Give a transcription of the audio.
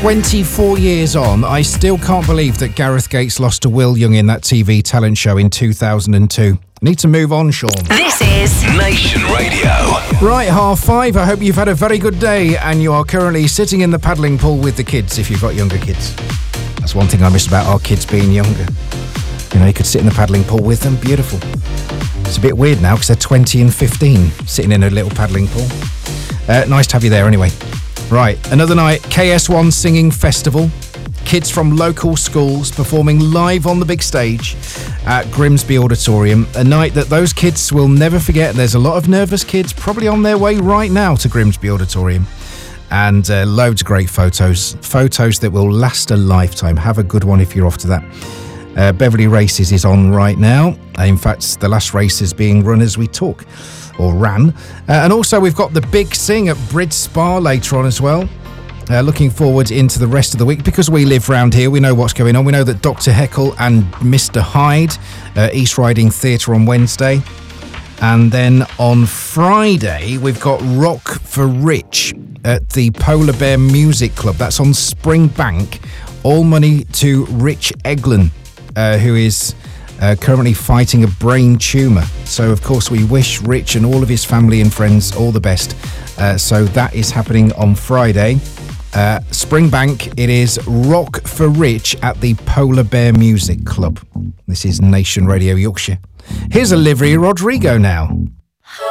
24 years on, I still can't believe that Gareth Gates lost to Will Young in that TV talent show in 2002. Need to move on, Sean. This is Nation Radio. Right, 5:30. I hope you've had a very good day and you are currently sitting in the paddling pool with the kids if you've got younger kids. That's one thing I miss about our kids being younger. You know, you could sit in the paddling pool with them. Beautiful. It's a bit weird now because they're 20 and 15 sitting in a little paddling pool. Nice to have you there anyway. Right, another night, KS1 Singing Festival. Kids from local schools performing live on the big stage at Grimsby Auditorium. A night that those kids will never forget. There's a lot of nervous kids probably on their way right now to Grimsby Auditorium. And loads of great photos. Photos that will last a lifetime. Have a good one if you're off to that. Beverley Races is on right now. In fact, the last race is being run as we talk. Or ran. And also we've got the Big Sing at Bridge Spa later on as well. Looking forward into the rest of the week because we live round here. We know what's going on. We know that Dr. Heckle and Mr. Hyde, East Riding Theatre on Wednesday. And then on Friday, we've got Rock for Rich at the Polar Bear Music Club. That's on Springbank. All money to Rich Eglin, who is currently fighting a brain tumour. So, of course, we wish Rich and all of his family and friends all the best. So that is happening on Friday. Springbank, it is Rock for Rich at the Polar Bear Music Club. This is Nation Radio Yorkshire. Here's Olivia Rodrigo now.